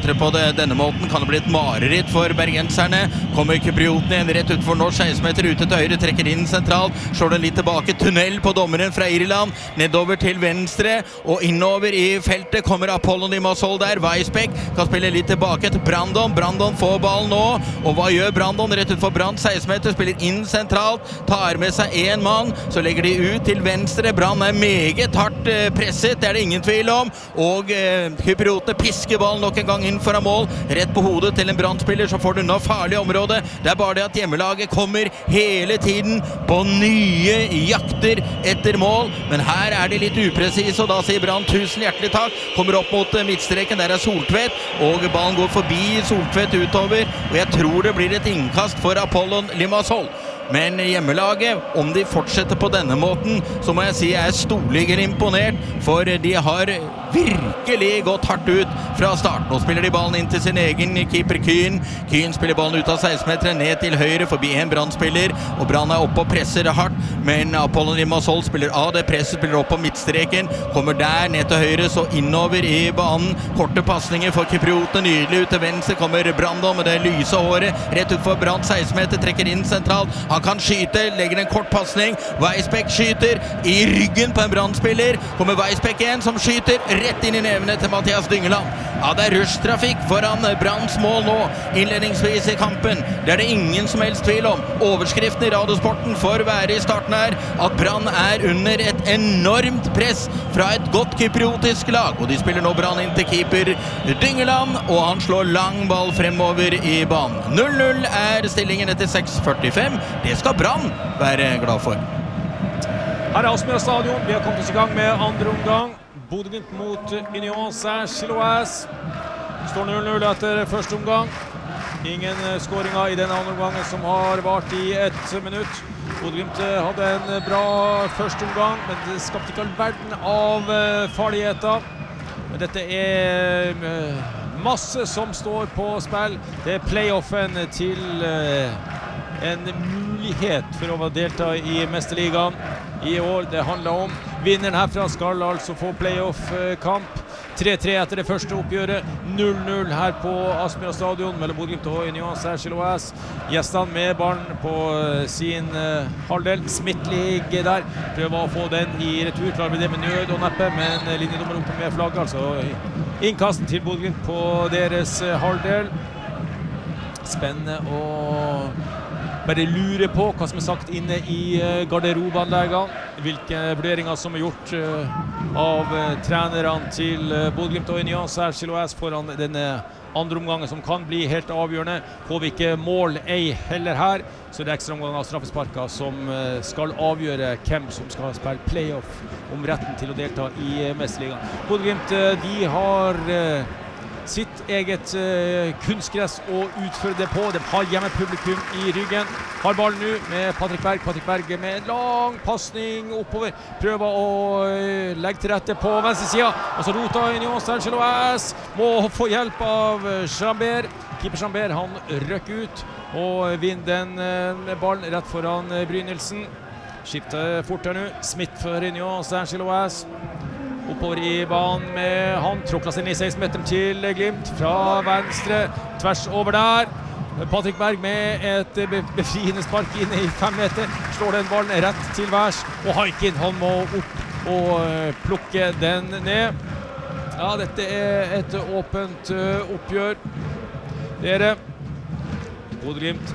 entrer på denne måten, kan det bli et mareritt for bergenserne. Kommer kyprioten igjen rett ut for norsk, 16 meter ute til høyre, trekker inn sentralt, slår den litt tilbake, tunnel på dommeren fra Irland, nedover til venstre, og innover i feltet kommer Apollon Limassol der. Weisbeck kan spille litt tilbake til Brandon. Brandon får ballen nå, og hva gjør Brandon? Rett ut for Brann, 16 meter, spiller inn sentralt, tar med seg en mann, så legger de ut til venstre. Brann er meget hardt presset, det er det ingen tvil om, og kypriotene pisker ballen nok en gang inn foran mål, rett på hodet til en Brann-spiller, så får du nå farlig område. Det er bare det at hjemmelaget kommer hele tiden på nye jakter etter mål, men her er de litt upresis, og da sier Brann 1000 hjertelig takk, kommer opp mot midtstreken, der er Soltvedt, og ballen går forbi Soltvedt utover, og jeg tror det blir et innkast for Apollon Limassol. Men hjemmelaget, om de fortsetter på denne måten, så må jeg si jeg er storligere imponert, for de har virkelig gått hardt ut fra start. Nå spiller de ballen inn til sin egen keeper Kyn. Kyn spiller ballen ut av 16-meteren, ned til høyre, forbi en Brann-spiller, og Brann er oppe og presser hardt, men Apollon Limassol spiller av det presset, spiller opp på midtstreken, kommer der ned til høyre, så innover i banen, korte passninger for kypriotene, nydelig ut til venstre, kommer Brandon med det lyse håret, rett ut for Brann, 16-meter, trekker inn sentralt, han kan skyte, legger en kort passning, Weisbeck skyter i ryggen på en Brann-spiller, kommer Weisbeck igjen som skyter rett inn i nevene til Mathias Dyngeland. Ja, det er rushtrafikk foran Branns mål nå, innledningsvis i kampen. Det er det ingen som helst tvil om. Overskriften i Radiosporten får være i starten her at Brann er under et enormt press fra et godt kypriotisk lag, og de spiller nå Brann inn til keeper Dyngeland, og han slår lang ball fremover i banen. 0-0 er stillingen etter 6:45. Det skal Brann være glad for. Her er Aspmyra stadion. Vi har kommet oss i gang med andre omgang. Bodø-Glimt mot Union Saint-Gilloise. Står 0-0 etter første omgang. Ingen skåringer i denne andre omgangen som har vart i 1 minutt. Bodø-Glimt hadde en bra første omgang, men det skapte ikke all verden av farligheter. Men dette er masse som står på spill. Det er playoffen til en mulighet for å delta i Mesterligaen i år. Det handler om vinneren herfra skal altså få playoff-kamp. 3-3 etter det første oppgjøret. 0-0 her på Aspmyra stadion mellom Bodø-Glimt og Union Saint-Gilloise. Gjestene med ballen på sin halvdel. Smith ligger der. Prøver å få den i retur. Klarer vi det med nød og neppe, men linjedommer oppe med flagget. Altså innkast til Bodø-Glimt på deres halvdel. Spennende å bare lure på hva som er sagt inne i garderobeanleggene, hvilke vurderinger som er gjort av trenerne til Bodø-Glimt og Union Saint-Gilloise foran denne andre omgangen som kan bli helt avgjørende. Får vi ikke mål ei heller her, så det er ekstra omgang av straffesparker som skal avgjøre hvem som skal spille playoff om retten til å delta i Mesterligaen. Bodø-Glimt, de har sitt eget kunstgress å utføre det på. De har hjemmepublikum i ryggen. Har ballen nå med Patrick Berg. Patrick Berg med en lang passning oppover. Prøver å legge til rette på venstre siden. Og så rota Union Saint-Gilloise. Må få hjelp av Chambert. Keeper Chambert, han røkker ut og vinner den ballen rett foran Brynildsen. Skifter fortere nå. Smith for Union Saint-Gilloise. Oppover i banen med han, tråkler seg inn i 16-meteren til Glimt, fra venstre, tvers over der. Patrick Berg med et befriende spark inn i 5 meter, slår den ballen rett til værs, og Haikin, han må opp og plukke den ned. Ja, dette er et åpent oppgjør. Det er det. Bodø-Glimt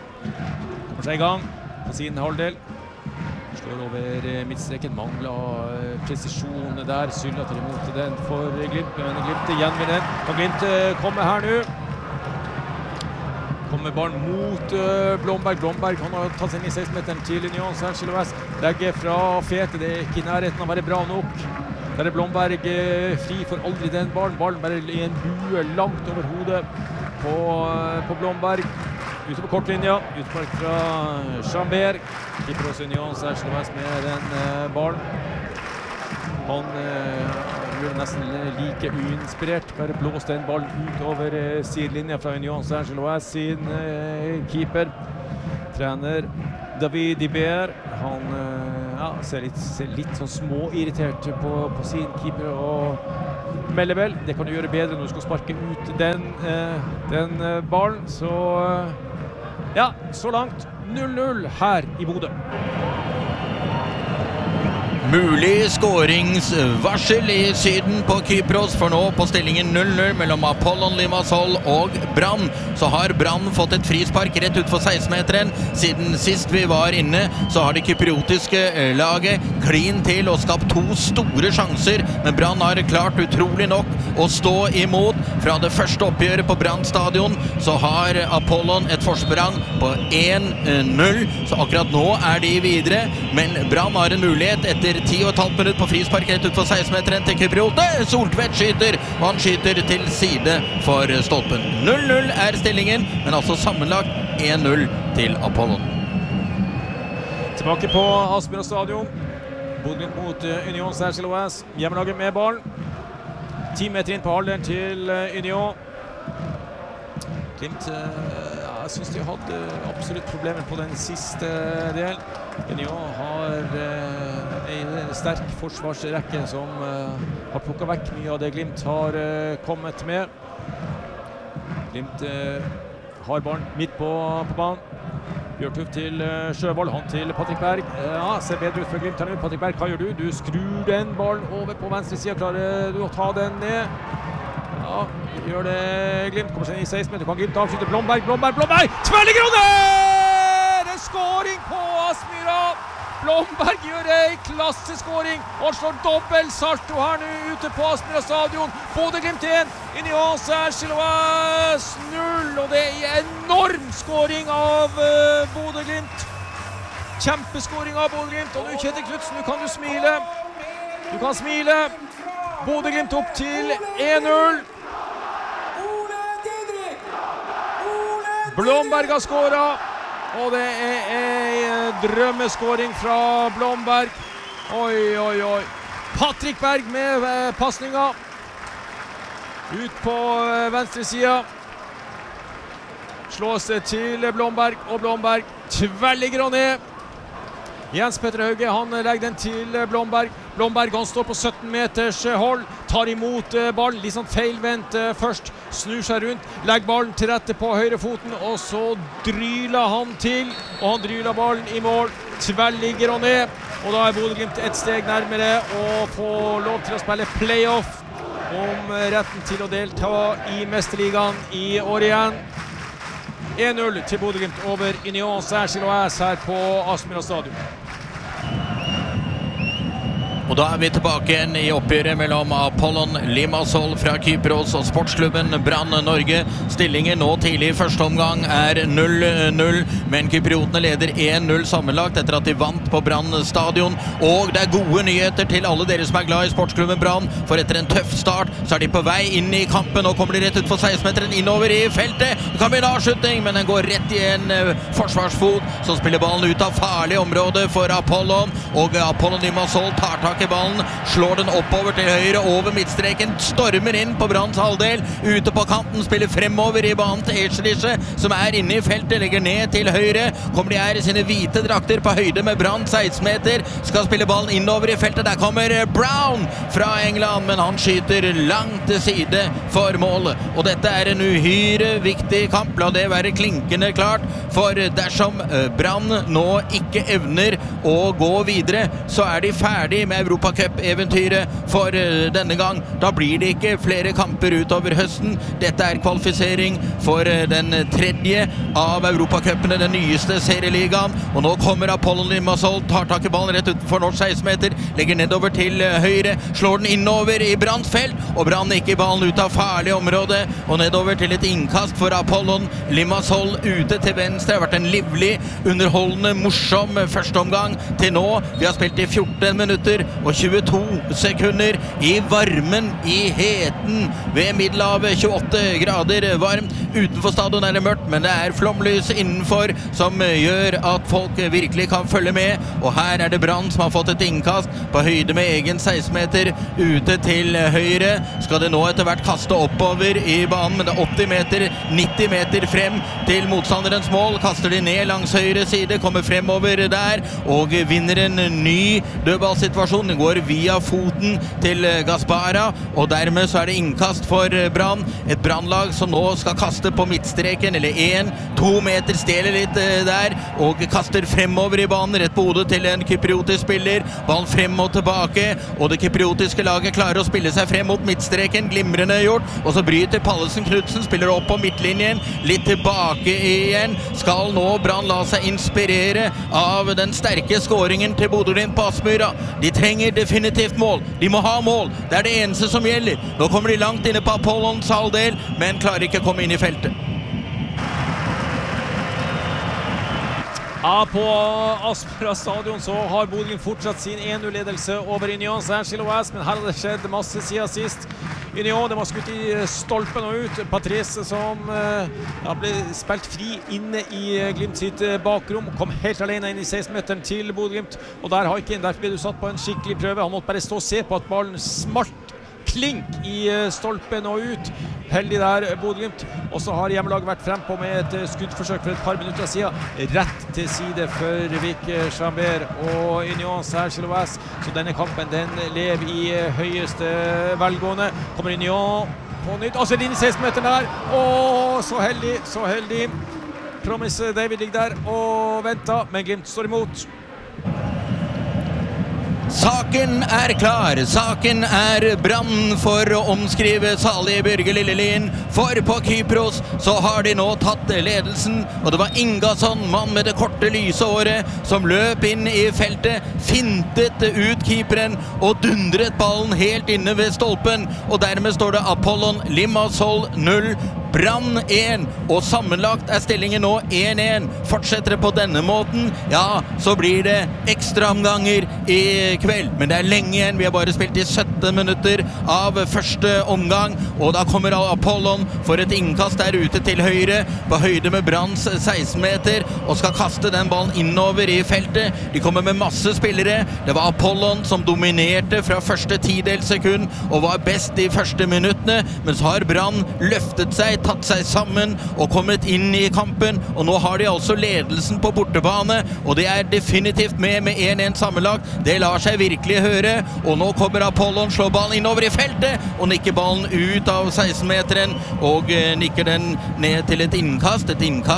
kommer seg i gang på sin halvdel. Slår over midtstreken, mangler presisjon der, Sylla tar imot den for Glimt, men Glimt gjenvinner den. Kan Glimt komme her nå? Kommer ballen mot Blomberg. Blomberg, han har tatt seg inn i 16-meteren til Union Saint-Gilloise. Legger fra Fete, det er ikke i nærheten av å være bra nok. Der er Blomberg fri for aldri den ballen. Ballen bare i en bue langt over hodet på Blomberg. Ute på kortlinja, utmark fra Chambert. Keeper hos Union Saint-Gilloise med den ballen. Han gjør det nesten like uinspirert. Bare blåst den ballen ut over sidelinja fra Union Saint-Gilloise sin keeper. Trener David Iber, han ser litt sånn småirritert på sin keeper og melder vel. Det kan du gjøre bedre når du skal sparke ut den ballen. Så ja, så langt 0-0 her i Bodø. Mulig skåringsvarsel i syden på Kypros, for nå på stillingen 0-0 mellom Apollon Limassol og Brann. Så har Brann fått et frispark rett ut for 16-meteren. Siden sist vi var inne, så har det kypriotiske laget klin til og skapt 2 store sjanser, men Brann har klart utrolig nok å stå imot. Fra det første oppgjøret på Brann stadion, så har Apollon et forsprang på 1-0, så akkurat nå er de videre, men Brann har en mulighet etter 10,5 minutter på frispark rett ut for 16-meteren til Kypriote. Soltvedt skyter, og han skyter til side for stolpen. 0-0 er stillingen, men altså sammenlagt 1-0 til Apollon. Tilbake på Aspmyra stadion. Bodø mot Union Saint-Gilloise. Hjemmelaget med ballen. 10 meter inn på halvdelen til Union. Glimt, jeg synes de hadde absolutt problemer på den siste delen. Union har en sterk forsvarsrekke som har plukket vekk mye av det Glimt har kommet med. Glimt har ballen midt på banen. Bjørtuft til Sjøvold, han til Patrick Berg. Ja, ser bedre ut for Glimt her nå. Patrick Berg, hva gjør du? Du skrur den ballen over på venstre side. Klarer du å ta den ned? Ja, gjør det Glimt. Kommer seg inn i 16 meter. Kan Glimt avskyte Blomberg. Tverrliggrunde! Det er skåring på Aspmyra! Blomberg gjør en klasseskåring og slår dobbelt salto her nå ute på Aspmyra stadion. Bodø Glimt 1, Union Saint-Gilloise 0, og det er en enorm skåring av Bodø Glimt. Kjempeskåring av Bodø Glimt, og nå Kjetil Knudsen, nå kan du smile. Du kan smile. Bodø Glimt opp til 1-0. Blomberg har skåret. Og det er en drømmeskåring fra Blomberg. Oi. Patrick Berg med passninga. Ut på venstre sida. Slås til Blomberg, og Blomberg tverrligger ned. Jens Petter Hauge, han legger den til Blomberg. Blomberg, han står på 17 meters hold, tar imot ballen, litt sånn feilvendt først, snur seg rundt, legger ballen til rette på høyrefoten, og så dryler han til, og han dryler ballen i mål, tverrligger og ned, og da er Bodø Glimt et steg nærmere å få lov til å spille playoff om retten til å delta i Mesterligaen i år igjen. 1-0 til Bodø Glimt over Union Saint-Gilloise her på Aspmyra stadion. Og da er vi tilbake igjen i oppgjøret mellom Apollon Limassol fra Kypros og sportsklubben Brann Norge. Stillingen nå tidlig i første omgang er 0-0, men kypriotene leder 1-0 sammenlagt etter at de vant på Brann stadion. Og det er gode nyheter til alle dere som er glad i sportsklubben Brann, for etter en tøff start så er de på vei inn i kampen, og kommer de rett ut for 16-meteren innover i feltet. Det kan bli en avslutning, men den går rett i en forsvarsfot, så spiller ballen ut av farlig område for Apollon, og Apollon Limassol tar tak i ballen, slår den oppover til høyre over midtstreken, stormer inn på Branns halvdel, ute på kanten, spiller fremover i banen til Echelische, som er inne i feltet, legger ned til høyre, kommer de her i sine hvite drakter på høyde med Brann, 16 meter, skal spille ballen innover i feltet, der kommer Brown fra England, men han skyter langt til side for målet, og dette er en uhyre viktig kamp, la det være klinkende klart, for dersom Brann nå ikke evner å gå videre, så er de ferdig med Europacup-eventyret for denne gang. Da blir det ikke flere kamper utover høsten. Dette er kvalifisering for den tredje av Europacupene, den nyeste serieligaen. Og nå kommer Apollon Limassol, tar tak i ballen rett utenfor norsk 16 meter, legger nedover til høyre, slår den innover i Branns felt, og Brann ikke ballen ut av farlig område, og nedover til et innkast for Apollon Limassol ute til venstre. Det har vært en livlig, underholdende, morsom første omgang til nå. Vi har spilt i 14 minutter og 22 sekunder i varmen, i heten ved Middelhavet, 28 grader varmt. Utenfor stadion det mørkt, men det flomlys innenfor som gjør at folk virkelig kan følge med. Og her det Brann som har fått et innkast på høyde med egen 16-meter ute til høyre. Skal det nå etter hvert kaste oppover i banen, men det 80 meter, 90 meter frem til motstanderens mål. Kaster de ned langs høyre side, kommer fremover der og vinner en ny dødballsituasjon. Den går via foten til Gaspara, og dermed så det innkast for Brann. Et Brannlag som nå skal kaste på midtstreken, eller 1-2 meter, stjeler litt der, og kaster fremover i banen, rett på hodet til en kypriotisk spiller. Ballen frem og tilbake, og det kypriotiske laget klarer å spille seg frem mot midtstreken. Glimrende gjort, og så bryter Pallesen Knudsen, spiller opp på midtlinjen, litt tilbake igjen. Skal nå Brann la seg inspirere av den sterke skåringen til Bodø Glimt på Aspmyra. De trenger definitivt mål. De må ha mål. Det det eneste som gjelder. Nå kommer de langt inne på Apollons halvdel, men klarer ikke å komme inn i feltet. Ja, på Aspmyra stadion så har Bodø Glimt fortsatt sin 1-0-ledelse over Union Saint-Gilloise, men her har det skjedd masse siden sist. Union, de har skutt i stolpen og ut. Patrice som ble spilt fri inne i Glimt sitt bakrom, kom helt alene inn i 16-meteren til Bodø Glimt, og der ble du satt på en skikkelig prøve. Han måtte bare stå og se på at ballen smalt klink i stolpen og ut. Heldig der, Bodø Glimt. Og så har hjemmelaget vært frempå med et skuddforsøk for et par minutter siden. Rett til side for Vic Chambert og Union Saint-Gilloise. Så denne kampen, den lever i høyeste velgående. Kommer Union på nytt. Og så det inn i 16-meteren der. Åh, så heldig, så heldig. Promise David ligger der og venter, men Glimt står imot. Saken klar, saken Brann for å omskrive salige Byrge Lillelien, for på Kypros så har de nå tatt ledelsen, og det var Ingasson, mann med det korte lyse håret, som løp inn i feltet, fintet ut keeperen og dundret ballen helt inne ved stolpen, og dermed står det Apollon Limassol 0, Brann 1, og sammenlagt stillingen nå 1-1. Fortsetter det på denne måten, ja, så blir det ekstraomganger i kveld, men det lenge igjen. Vi har bare spilt i 17 minutter av første omgang, og da kommer Apollon for et innkast der ute til høyre, på høyde med Branns 16-meter, og skal kaste den ballen innover i feltet. De kommer med masse spillere. Det var Apollon som dominerte fra første tidelssekund, og var best de første minuttene, men så har Brann løftet seg, tatt seg sammen og kommet inn i kampen, og nå har de altså ledelsen på bortebane, og de definitivt med 1-1 sammenlagt. Det lar seg virkelig høre, og nå kommer Apollon, slår ballen innover i feltet, og nikker ballen ut av 16-meteren, og nikker den ned til et innkast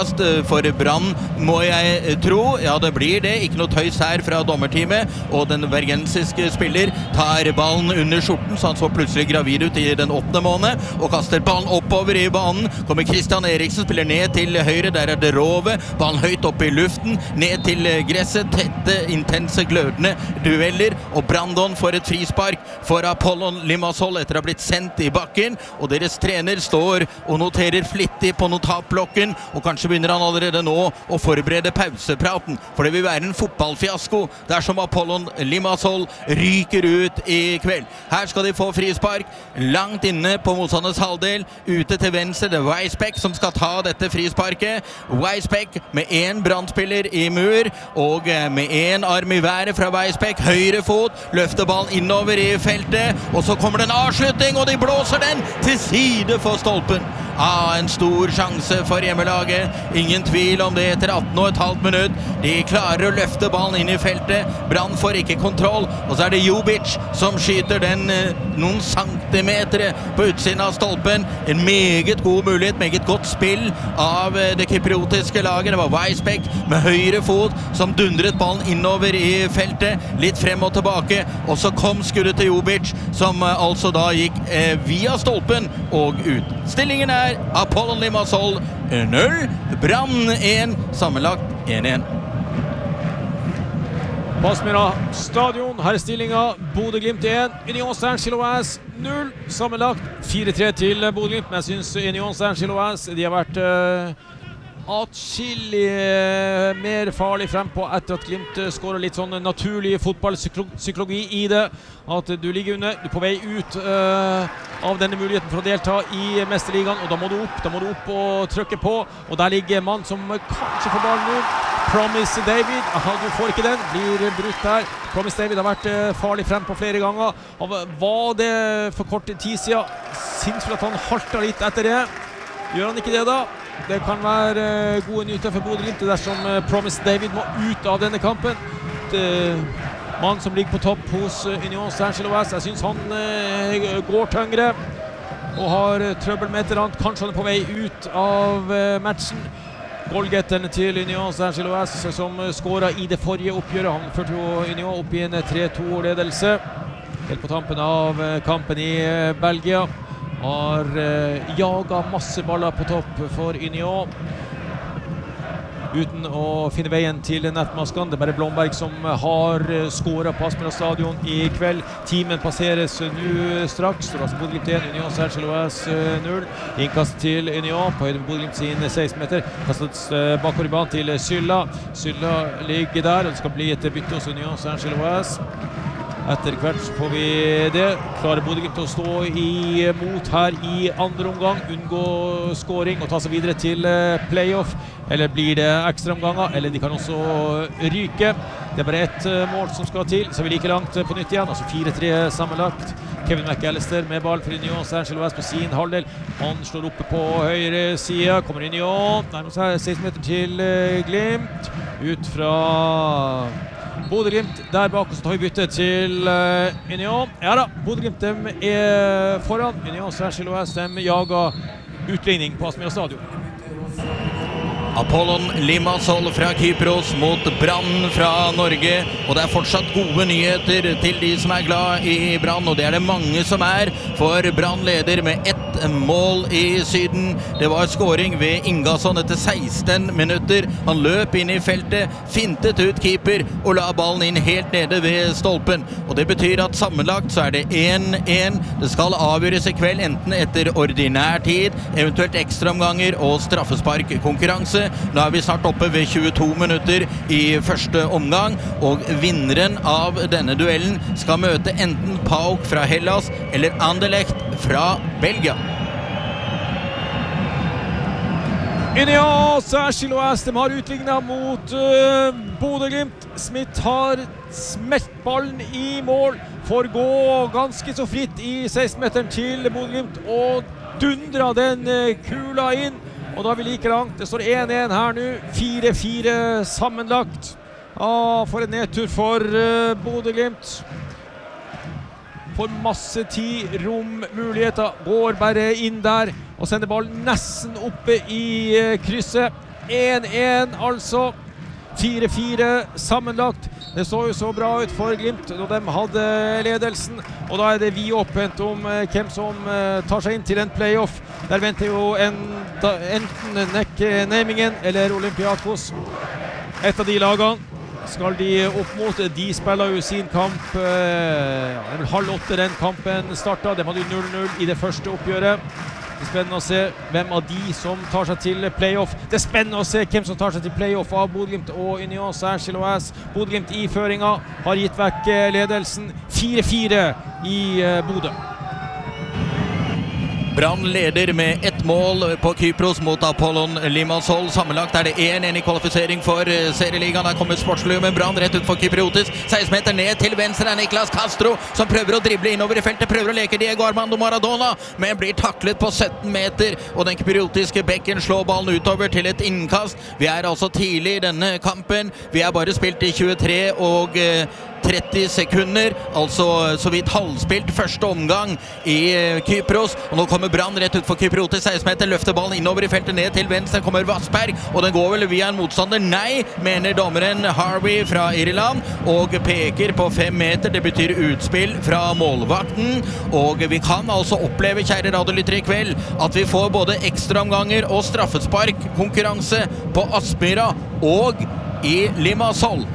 for Brann, må jeg tro. Ja, det blir det, ikke noe tøys her fra dommerteamet, og den bergensiske spiller tar ballen under skjorten, så han så plutselig gravid ut i den 8. måned, og kaster ballen oppover i banen. Kommer Christian Eriksen, spiller ned til høyre, der det Rove, ballen høyt opp i luften, ned til gresset, tette, intense, glødende dueller, og Brandon får et frispark for Apollon Limassol etter å ha blitt sendt i bakken, og deres trener står og noterer flittig på notatblokken, og kanskje begynner han allerede nå å forberede pausepraten, for det vil være en fotballfiasko dersom Apollon Limassol ryker ut i kveld. Her skal de få frispark, langt inne på motstanders halvdel, ute til venstre. Det Weisbeck som skal ta dette frisparket. Weisbeck med en brannspiller i mur, og med en arm i været fra Weisbeck, høyre fot, løfter ballen innover i feltet, og så kommer det en avslutning, og de blåser den til side for stolpen. En stor sjanse for hjemmelaget, ingen tvil om det etter 18,5 minutt. De klarer å løfte ballen inn i feltet, Brann får ikke kontroll, og så det Jobic som skyter den noen centimeter på utsiden av stolpen. En meget god mulighet, meget godt spill av det kypriotiske laget. Det var Weisbeck med høyre fot som dundret ballen innover i feltet, litt frem og tilbake, og så kom skuddet til Jobic, som altså da gikk via stolpen og ut. Stillingen Apollon Limassol 0, Brann 1, sammenlagt 1-1. På Aspmyra stadion, her stillinga Bodø Glimt 1, Union Saint-Gilloise 0, sammenlagt 4-3 til Bodø Glimt, men jeg synes Union Saint-Gilloise, de har vært atskillig mer farlig frempå etter at Glimt skårer litt sånn naturlig fotballpsykologi i det. At du ligger under, du er på vei ut av denne muligheten for å delta i Mesterligaen, og da må du opp og trykke på. Og der ligger en mann som kanskje får ballen nå. Promise David, du får ikke den, blir brutt der. Promise David har vært farlig frem på flere ganger. Var det for kort tid siden? Synes vel at han halter litt etter det. Gjør han ikke det da? Det kan være gode nyheter for Bodø/Glimt dersom Promise David må ut av denne kampen. Mann som ligger på topp hos Union Saint-Gilloise. Jeg synes han går tyngre og har trøbbel med et eller annet. Kanskje han er på vei ut av matchen. Goalgetteren til Union Saint-Gilloise som skåret i det forrige oppgjøret. Han førte jo Union opp i en 3-2-ledelse. Helt på tampen av kampen i Belgia. Har jaget masse baller på topp for Union uten å finne veien til nettmaskene. Det er bare Blomberg som har skåret på Aspmyra stadion i kveld. Timen passeres nå straks. Det er altså Bodø/Glimt 1, Union Saint-Gilloise 0. Innkast til Union på høyde med Bodø/Glimt sin 16 meter. Kastet bakover i banen til Sylla. Sylla ligger der, og det skal bli et bytte hos Union Saint-Gilloise. Etter hvert får vi det. Klarer Bodø/Glimt å stå imot her i andre omgang, unngå scoring og ta seg videre til playoff? Eller blir det ekstra omganger? Eller de kan også ryke. Det er bare ett mål som skal til, så er vi like langt på nytt igjen. Altså 4-3 sammenlagt. Kevin McAllister med ball for Union Saint-Gilloise på sin halvdel. Han slår oppe på høyre side. Kommer Union. Nærmer seg 16 meter til Glimt. Ut fra Bodø/Glimt der bak, og så tar vi bytte til Union. Ja da, Bodø/Glimt er foran. Union Saint-Gilloise jager utligning på Aspmyra stadion. Apollon Limassol fra Kypros mot Brann fra Norge, og det er fortsatt gode nyheter til de som er glad i Brann, og det er det mange som er, for Brann leder med 1 mål i Syden. Det var scoring ved Ingasson etter 16 minutter. Han løp inn i feltet, fintet ut keeper og la ballen inn helt nede ved stolpen, og det betyr at sammenlagt så er det 1-1. Det skal avgjøres i kveld enten etter ordinær tid, eventuelt ekstraomganger og straffesparkkonkurranse. Nå er vi snart oppe ved 22 minutter i første omgang, og vinneren av denne duellen skal møte enten PAOK fra Hellas eller Anderlecht fra Belgia. Union Saint-Gilloise, de har utlignet mot Bodø/Glimt. Smith har smelt ballen i mål, får gå ganske så fritt i 16-meteren til Bodø/Glimt og dundrer den kula inn. Og da er vi like langt. Det står 1-1 her nå. 4-4 sammenlagt. For en nedtur for Bodø/Glimt. Får masse tid, rom, muligheter. Går bare inn der og sender ballen nesten oppe i krysset. 1-1 altså. 4-4 sammenlagt. Det så jo så bra ut for Glimt når de hadde ledelsen, og da er det vidåpent om hvem som tar seg inn til en playoff. Der venter jo enten Neck-namingen eller Olympiakos. Et av de lagene skal de opp mot. De spiller jo sin kamp 7:30 den kampen startet. De hadde jo 0-0 i det første oppgjøret. Det er spennende å se hvem av de som tar seg til playoff. Det er spennende å se hvem som tar seg til playoff av Bodø/Glimt og Union Saint-Gilloise. Bodø/Glimt i føringa har gitt vekk ledelsen. 4-4 i Bodø. Brann leder med 1 mål på Kypros mot Apollon Limassol. Sammenlagt er det 1-1 i kvalifisering for serieligaen. Her kommer sportslig, men Brann rett ut for Kypriotis. 16 meter ned til venstre er Niklas Castro, som prøver å drible innover i feltet. Prøver å leke Diego Armando Maradona, men blir taklet på 17 meter. Og den kypriotiske bekken slår ballen utover til et innkast. Vi er altså tidlig i denne kampen. Vi er bare spilt i 23 og 30 sekunder, altså så vidt halvspilt første omgang i Kypros, og nå kommer Brann rett ut for Kypriotis. 16 meter, løfter ballen innover i feltet ned til venstre, kommer Vassberg, og den går vel via en motstander. Nei, mener dommeren Harvey fra Irland, og peker på 5 meter. Det betyr utspill fra målvakten, og vi kan altså oppleve, kjære radiolyttere, i kveld at vi får både ekstraomganger og straffespark konkurranse på Aspmyra og i Limassol.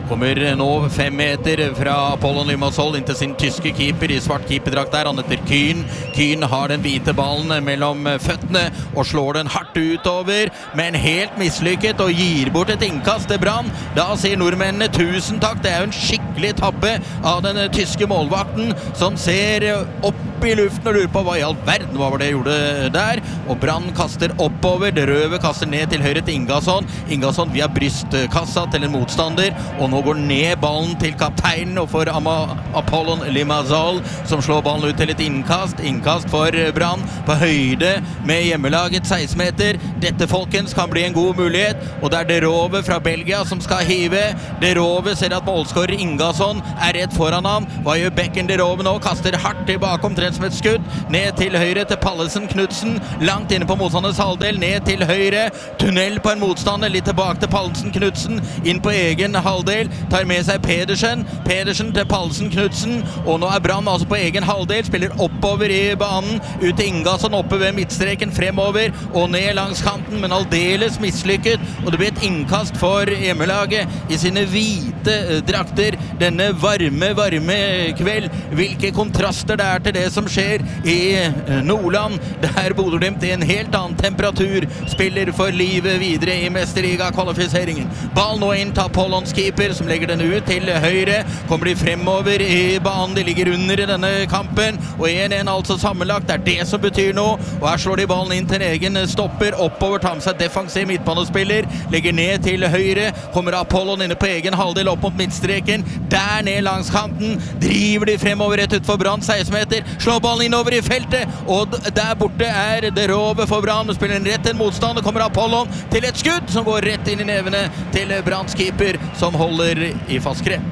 Kommer nå 5 meter fra Apollon Limassol inn til sin tyske keeper I svart keeperdrakt der. Han heter Kyn. Kyn har den hvite ballen mellom føttene og slår den hardt utover, men helt mislykket og gir bort et innkast til Brann. Da sier nordmennene tusen takk. Det jo en skikkelig tabbe av den tyske målvakten som ser opp I luften og lurer på hva I all verden var det gjorde der. Og Brann kaster oppover. Det røve kaster ned til høyre til Ingasson. Ingasson via brystkassa til en motstander, og nå går ned ballen til kapteinen og for Apollon Limassol som slår ballen ut til et innkast. Innkast for Brann på høyde med hjemmelaget 16 meter. Dette folkens kan bli en god mulighet, og det det Rove fra Belgia som skal hive. Det Rove ser at målskårer Ingasson rett foran ham. Hva gjør bekken det Rove nå? Kaster hardt tilbake omtrent som et skudd. Ned til høyre til Pallesen Knudsen. Langt inne på motstanders halvdel. Ned til høyre. Tunnel på en motstander. Litt tilbake til Pallesen Knudsen. Inn på egen halvdel. Tar med seg Pedersen. Pedersen til Pallesen Knudsen. Og nå Brann altså på egen halvdel. Spiller oppover I banen. Ut til Ingasson oppe ved midtstreken. Fremover og ned langs kanten. Men aldeles mislykket. Og det blir et innkast for hjemmelaget I sine hvite drakter. Denne varme kveld. Hvilke kontraster det til det som skjer I Nordland. Der Bodø/Glimt I en helt annen temperatur spiller for livet videre I Mesterliga-kvalifiseringen. Ball nå inn til Apollons keeper som legger den ut til høyre. Kommer de fremover I banen. De ligger under I denne kampen. Og 1-1 altså sammenlagt. Det det som betyr noe. Og her slår de ballen inn til en egen stopper. Oppover tar med seg defensiv midtbanespiller. Legger ned til høyre. Kommer Apollon inne på egen halvdel opp mot midtstreken. Der ned langs kanten. Driver de fremover rett ut for Brann 16 meter. Slår ballen innover I feltet, og der borte det Rove for Brann. Spiller en rett til en motstand, og kommer Apollon til et skudd som går rett inn I nevene til Branns keeper, som holder I fast grep.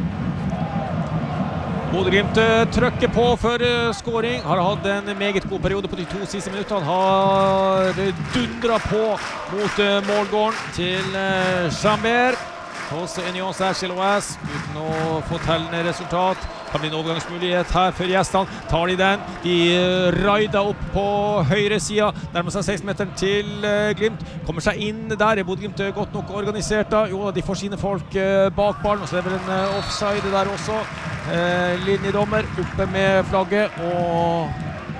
Bodø/Glimt trykker på for scoring. Har hatt en meget god periode på de 2 siste minuttene. Har dundret på mot målgården til Chambert hos Union Saint-Gilloise uten å få tellende resultat. Kan bli en overgangsmulighet her for gjestene. Tar de den. De raider opp på høyre sida. Nærmer seg 16 meter til Glimt. Kommer seg inn der. Bodø/Glimt godt nok organisert da. Jo, de får sine folk bak ballen. Og så det vel en offside der også. Linjedommer oppe med flagget og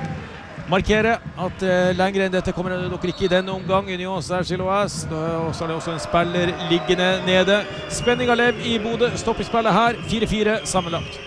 markere at lenger enn dette kommer dere ikke I denne omgang. Union Saint-Gilloise, og så det også en spiller liggende nede. Spenningen lever I Bodø, stopp I spillet her, 4-4 sammenlagt.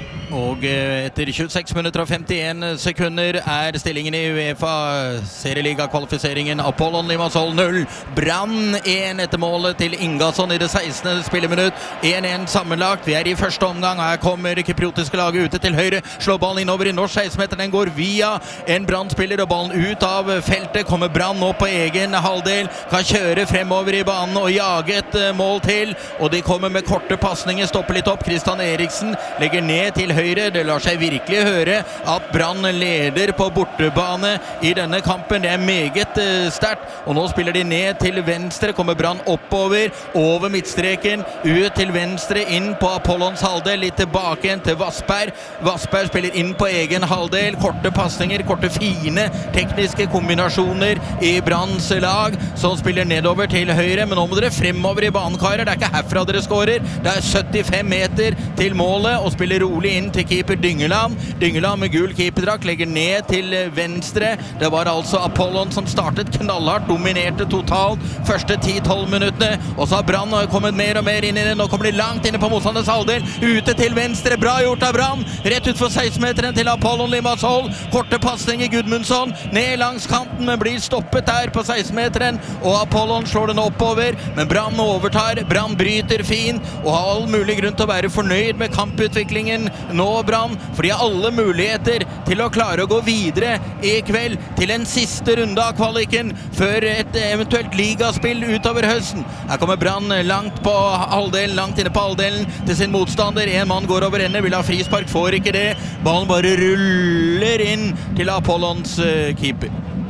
Og etter 26 minutter og 51 sekunder stillingen I UEFA Serieliga-kvalifiseringen. Apollon Limassol 0, Brann 1 etter målet til Ingasson I det 16. spilleminutt. 1-1 sammenlagt. Vi I første omgang. Her kommer kypriotiske laget ute til høyre. Slår ballen innover I norsk 16-meter. Den går via en Brann-spiller og ballen ut av feltet. Kommer Brann nå på egen halvdel. Kan kjøre fremover I banen og jage et mål til. Og de kommer med korte passninger. Stopper litt opp. Christian Eriksen legger ned til høyre. Det lar seg virkelig høre at Brann leder på bortebane I denne kampen. Det meget sterkt. Og nå spiller de ned til venstre. Kommer Brann oppover, over midtstreken, ut til venstre, inn på Apollons halvdel, litt tilbake igjen til Vassberg. Vassberg spiller inn på egen halvdel. Korte passninger, korte fine tekniske kombinasjoner I Branns lag, som spiller nedover til høyre. Men nå må dere fremover I banekarer. Det ikke herfra dere skårer. Det 75 meter til målet, og spiller rolig inn til keeper Dyngeland. Dyngeland med gul keeperdrakt legger ned til venstre. Det var altså Apollon som startet knallhardt, dominerte totalt første 10-12 minuttene, og så har Brann kommet mer og mer inn I det. Nå kommer de langt inne på motstanders halvdel, ute til venstre, bra gjort av Brann, rett ut for 16-meteren til Apollon Limassol, korte passning I Gudmundsson, ned langs kanten, men blir stoppet der på 16-meteren, og Apollon slår den oppover, men Brann overtar, Brann bryter fint, og har all mulig grunn til å være fornøyd med kamputviklingen nå Brann, for de har alle muligheter til å klare å gå videre I kveld til en siste runde av kvaliken før et eventuelt ligaspill utover høsten. Her kommer Brann langt på halvdelen, langt inne på halvdelen til sin motstander. En mann går over ende, vil ha frispark, får ikke det. Ballen bare ruller inn til Apollons keeper.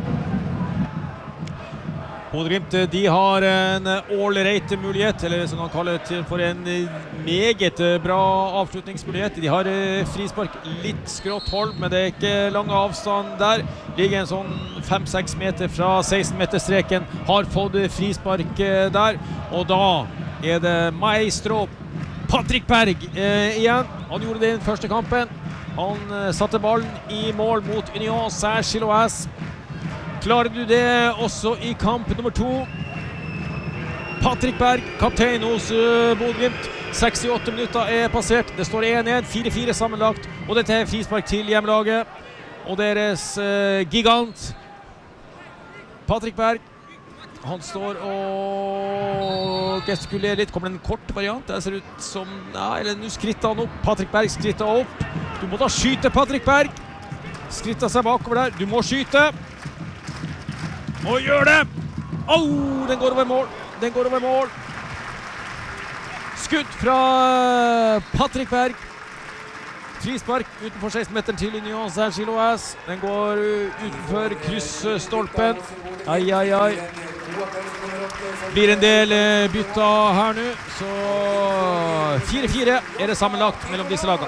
Bodø/Glimt, de har en all-rate mulighet, eller som man kaller det for en meget bra avslutningsmulighet. De har frispark litt skrått hold, men det ikke lang avstand der. Ligger en sånn 5-6 meter fra 16-meterstreken, har fått frispark der, og da det Maestro Patrick Berg igjen. Han gjorde det i den første kampen. Han satte ballen i mål mot Union Saint-Gilloise. Klarer du det også i kamp nummer 2? Patrick Berg, kaptein hos Bodø/Glimt. 68 minutter er passert. Det står 1-1, 4-4 sammenlagt. Og dette er frispark til hjemmelaget. Og deres gigant Patrick Berg. Han står og gestikulerer litt. Kommer det en kort variant? Det ser ut som... Nei, eller nå skritter han opp. Patrick Berg skritter opp. Du må da skyte, Patrick Berg. Skritter seg bakover der. Du må skyte. Og gjør det! Au! Den går over mål. Den går over mål. Skudd fra Patrick Berg. Frispark utenfor 16-meteren til Union Saint-Gilloise. Den går utenfor kryssstolpen. Ai, ai, ai. Blir en del bytta her nå, så 4-4 er det sammenlagt mellom disse lagene.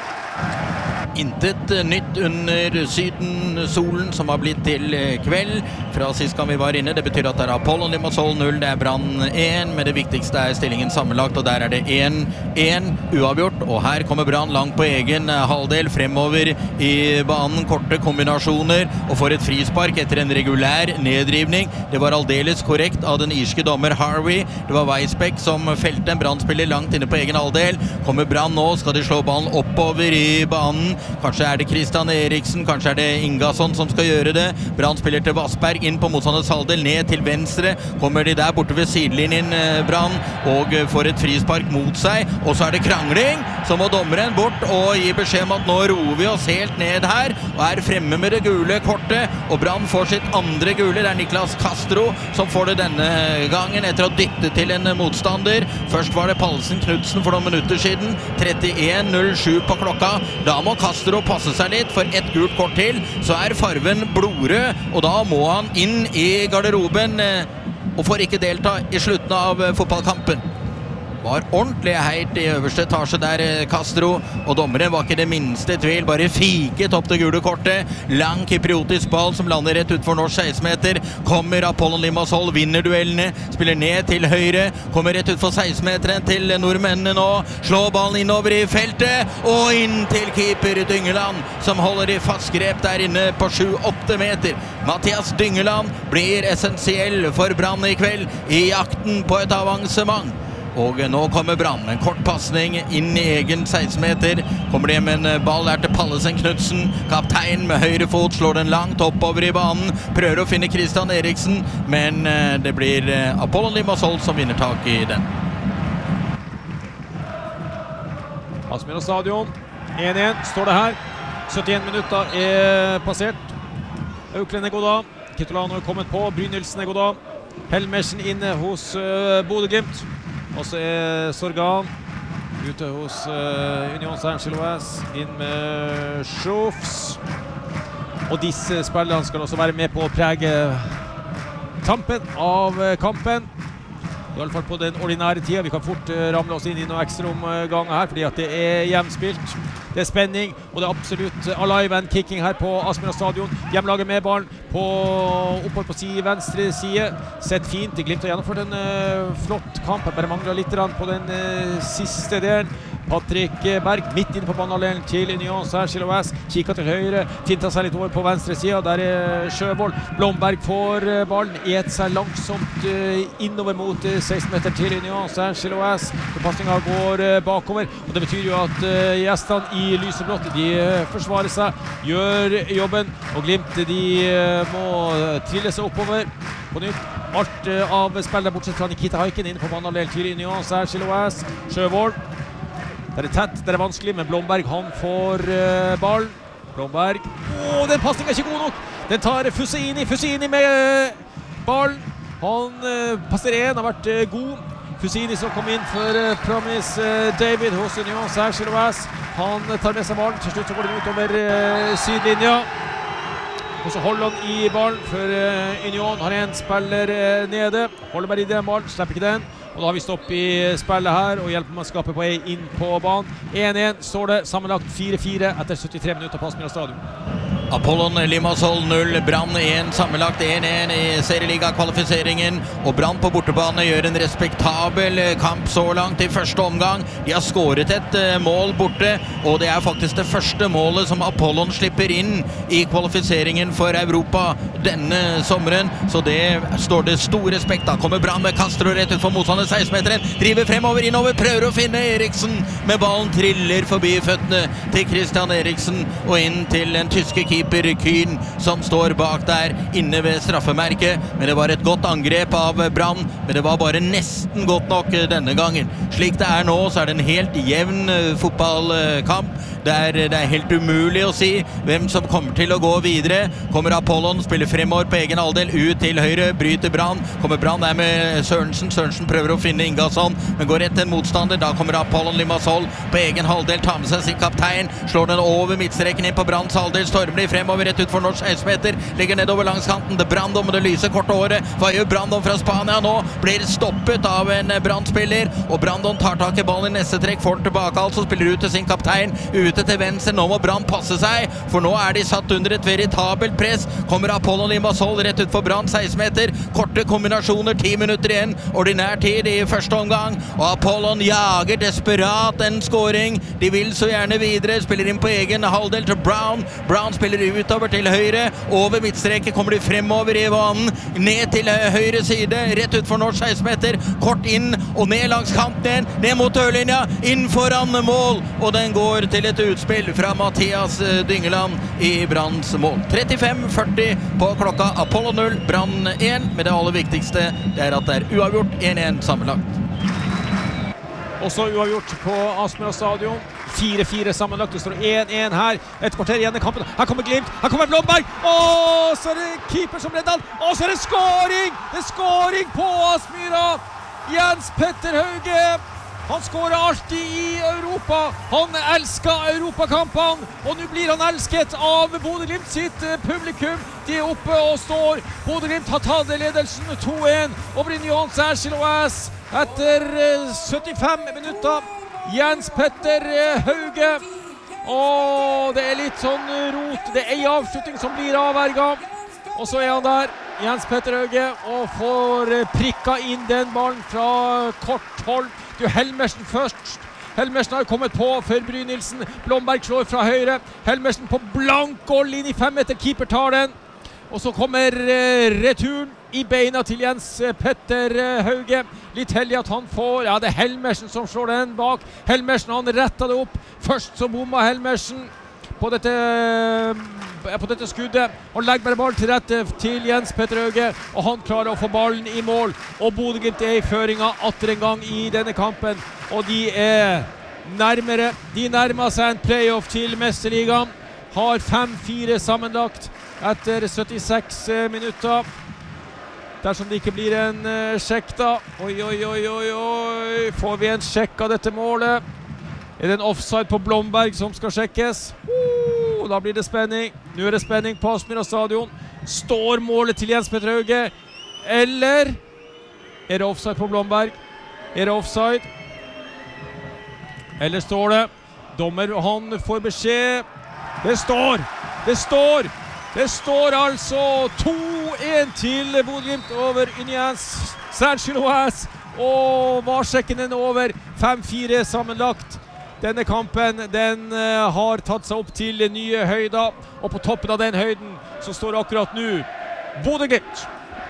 Intet nytt under sydensolen som har blitt til kveld fra sist gang vi var inne. Det betyr at det er Apollon Limassol 0, det er Brann 1, men det viktigste er stillingen sammenlagt, og der er det 1-1 uavgjort. Og her kommer Brann langt på egen halvdel fremover i banen, korte kombinasjoner, og får et frispark etter en regulær neddrivning. Det var aldeles korrekt av den irske dommer Harvey. Det var Weisbeck som felte en Brann-spiller langt inne på egen halvdel. Kommer Brann nå, skal de slå ballen oppover i banen. Kanskje er det Christian Eriksen, kanskje er det Ingasson som skal gjøre det. Brann spiller til Vassberg, inn på motstanders halvdel, ned til venstre. Kommer de der borte ved sidelinjen, Brann, og får et frispark mot seg. Og så er det krangling, så må dommeren bort og gi beskjed om at nå roer vi oss helt ned her, og er fremme med det gule kortet. Og Brann får sitt andre gule. Det er Niklas Castro som får det denne gangen, etter å dytte til en motstander. Først var det Pallesen Knudsen for noen minutter siden. 31:07 på klokka. Da må Castro passe seg litt, for ett gult kort til, så er farven blodrød, og da må han inn i garderoben og får ikke delta i slutten av fotballkampen. Var ordentlig heit i øverste etasje der, Castro, og dommeren var ikke det minste tvil, bare fiket opp det gule kortet. Lang kypriotisk ball som lander rett ut for norsk 16-meter. Kommer Apollon Limassol, vinner duellene, spiller ned til høyre, kommer rett ut for 16-meteren til nordmennene nå, slår ballen innover i feltet, og inn til keeper Dyngeland, som holder i fast grep der inne på 7-8 meter. Mathias Dyngeland blir essensiell for Brann i kveld, i jakten på et avansement. Og nå kommer Brann, en kort passning inn i egen 16-meter. Kommer det med en ball der til Pallesen Knudsen. Kaptein med høyre fot slår den langt oppover i banen. Prøver å finne Christian Eriksen, men det blir Apollon Limassol som vinner tak i den. Aspmyra stadion, 1-1 står det her. 71 minutter er passert. Auklend er gått av. Kitolano er kommet på. Brynildsen er gått av. Helmersen inne hos Bodø/Glimt. Og så er Sorgan ute hos Union Saint-Gilloise, inn med Schofs. Og disse spillerne skal også være med på å prege tampen av kampen. I alle fall på den ordinære tiden. Vi kan fort ramle oss inn i noen ekstra omganger her, fordi at det er hjemspilt. Det er spenning, og det er absolutt alive and kicking her på Aspmyra stadion. Hjemmelaget med ballen på opphold på venstre side. Sett fint. Glimt har gjennomført en flott kamp. Jeg bare mangler litt på den siste delen. Patrick Berg midt inne på banehalvdelen til Union Saint-Gilloise. Kikker til høyre, finter seg litt over på venstre side. Der er Sjøvold. Blomberg får ballen, et seg langsomt innover mot 16-meter til Union Saint-Gilloise. Passningen går bakover, og det betyr jo at gjestene i lyseblått, de forsvarer seg, gjør jobben, og Glimt, de må trille seg oppover på nytt. Alt av spillere bortsett fra Nikita Haiken inne på banehalvdelen til Union Saint-Gilloise. Sjøvold. Det er tett, det er vanskelig, men Blomberg, han får ballen. Blomberg. Den passningen er ikke god nok. Den tar Fusini med ballen. Han passer en, har vært god. Fusini som kom inn for Promise David hos Union Saint-Gilloise. Han tar med seg ballen. Til slutt så går den utover sydlinja. Og så holder han i ballen, for Union har en spiller nede. Holder bare i den ballen, slipper ikke den. Og da har vi stopp i spillet her, og hjelper mannskapet på vei inn på banen. 1-1 står det, sammenlagt 4-4 etter 73 minutter på Aspmyra stadion. Apollon Limassol 0, Brann 1, sammenlagt 1-1 i serieliga-kvalifiseringen, og Brann på bortebane gjør en respektabel kamp så langt i første omgang. De har skåret et mål borte, og det er faktisk det første målet som Apollon slipper inn i kvalifiseringen for Europa denne sommeren, så det står det stor respekt. Da kommer Brann med Castro rett ut for motstander 16-meteren, driver fremover, innover, prøver å finne Eriksen, med ballen triller forbi føttene til Christian Eriksen, og inn til den tyske keeper Kühn, som står bak der inne ved straffemerket. Men det var et godt angrep av Brann, men det var bare nesten godt nok denne gangen. Slik det er nå, så er det en helt jevn fotballkamp. Det er helt umulig å si hvem som kommer til å gå videre. Kommer Apollon, spiller fremover på egen halvdel, ut til høyre, bryter Brann. Kommer Brann der med Sørensen. Sørensen prøver å finne Ingasson, men går rett til en motstander. Da kommer Apollon Limassol på egen halvdel, tar med seg sin kaptein, slår den over midtstreken inn på Branns halvdel, stormer de fremover rett ut for norsk 16-meter, ligger nedover langs kanten til Brandon med det lyse korte håret. Hva gjør Brandon fra Spania nå? Blir stoppet av en Brann-spiller, og Brandon tar tak i ballen i neste trekk, får den tilbake, altså spiller ut til sin kaptein, ute til venstre. Nå må Brann passe seg, for nå er de satt under et veritabelt press. Kommer Apollon Limassol rett ut for Brann 16-meter, korte kombinasjoner, 10 minutter igjen, ordinær tid i første omgang, og Apollon jager desperat en scoring. De vil så gjerne videre, spiller inn på egen halvdel til Brown. Brown spiller utover til høyre, over midtstreket kommer de fremover i banen, ned til høyre side, rett ut for norsk 16-meter, kort inn og ned langs kanten, ned mot dørlinja, inn foran mål, og den går til et utspill fra Mathias Dyngeland i Branns mål. 35-40 på klokka, Apollon 0, Brann 1, men det aller viktigste er at det er uavgjort 1-1 sammenlagt. Også uavgjort på Aspmyra stadion. 4-4 sammenlagt, det står 1-1 her. Et kvarter igjen i kampen. Her kommer Glimt, her kommer Blomberg. Så er det keeper som redder han. Så er det skåring! Det er skåring på Aspmyra! Jens Petter Hauge. Han skårer alltid i Europa. Han elsker europakampene, og nå blir han elsket av Bodø Glimt sitt publikum. De er oppe og står. Bodø Glimt har tatt ledelsen 2-1 over Union Saint-Gilloise etter 75 minutter. Jens Petter Hauge, og det er litt sånn rot, det er en avslutning som blir avverget, og så er han der, Jens Petter Hauge, og får prikka inn den ballen fra kort hold. Det er Helmersen først. Helmersen har kommet på for Brynildsen. Blomberg slår fra høyre. Helmersen på blank goal inn i 5 meter. Keeper tar den. Og så kommer returen i beina til Jens Petter Hauge. Litt heldig at han får, ja, det er Helmersen som slår den bak. Helmersen, han rettet det opp. Først så bomma Helmersen på dette skuddet. Han legger bare ballen til rette til Jens Petter Hauge, og han klarer å få ballen i mål. Og Bodø Glimt er i føringa atter en gang i denne kampen, og de er nærmere. De nærmer seg en playoff til Mesterligaen. Har 5-4 sammenlagt etter 76 minutter. Dersom det ikke blir en sjekk da. Oi. Får vi en sjekk av dette målet? Er det en offside på Blomberg som skal sjekkes? Da blir det spenning. Nå er det spenning på Aspmyra stadion. Står målet til Jens Petter Hauge? Eller er det offside på Blomberg? Er det offside? Eller står det? Dommer, han får beskjed. Det står altså 2-1 til Bodø Glimt over Union Saint-Gilloise, og var sjekken den over 5-4 sammenlagt. Denne kampen, den har tatt seg opp til nye høyder, og på toppen av den høyden så står akkurat nå Bodø Glimt.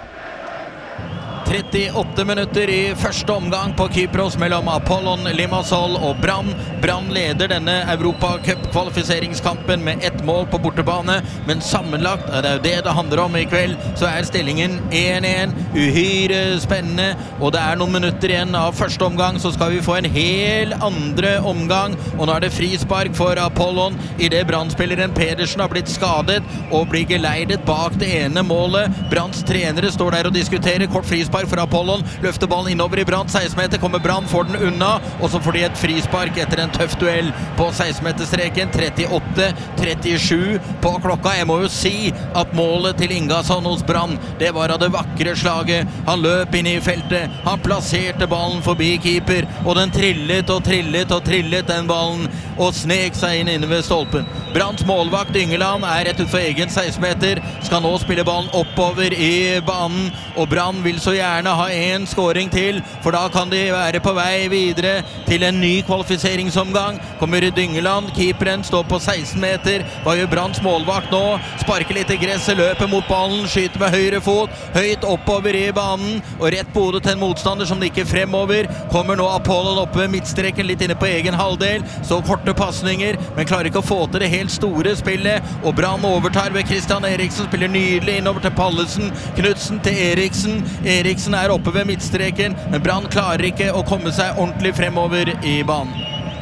38 minutter i første omgang på Kypros mellom Apollon Limassol og Brann. Brann leder denne Europacup-kvalifiseringskampen med 1 mål på bortebane, men sammenlagt, det er jo det det handler om i kveld, så er stillingen 1-1, uhyre spennende, og det er noen minutter igjen av første omgang, så skal vi få en hel andre omgang, og nå er det frispark for Apollon, i det Brann-spilleren Pedersen har blitt skadet og blir geleidet bak det ene målet. Branns trenere står der og diskuterer kort frispark frispark fra Apollon, løfter ballen innover i Brann, 16-meter, kommer Brann, får den unna, og så får de et frispark etter en tøff duell på 16-meterstreken, 38-37 på klokka. Jeg må jo si at målet til Ingasson hos Brann, det var av det vakre slaget. Han løp inn i feltet, han plasserte ballen forbi keeper, og den trillet og trillet og trillet den ballen, og snek seg inn ved stolpen. Branns målvakt Yngeland er rett ut for egen 16-meter, skal nå spille ballen oppover i banen, og Brann vil så gjerne ha en scoring til, for da kan de være på vei videre til en ny kvalifiseringsomgang. Kommer Yngeland, keeperen står på 16 meter, hva gjør Branns målvakt nå? Sparker litt i gresset, løper mot ballen, skyter med høyre fot, høyt oppover i banen, og rett på hodet til en motstander som nikker fremover. Kommer nå Apollon oppe ved midtstreken, litt inne på egen halvdel, så korte passninger, men klarer ikke å få til det helt store spillet, og Brann overtar ved Christian Eriksen, spiller nydelig innover til Pallesen, Knudsen til Eriksen. Eriksen er oppe ved midtstreken, men Brann klarer ikke å komme seg ordentlig fremover i banen.